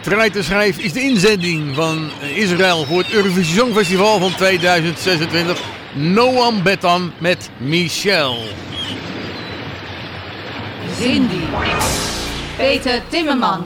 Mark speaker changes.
Speaker 1: Treiter Schrijf is de inzending van Israël voor het Eurovisie Songfestival van 2026. Noam Betan met Michel.
Speaker 2: Cindy. Peter Timmerman.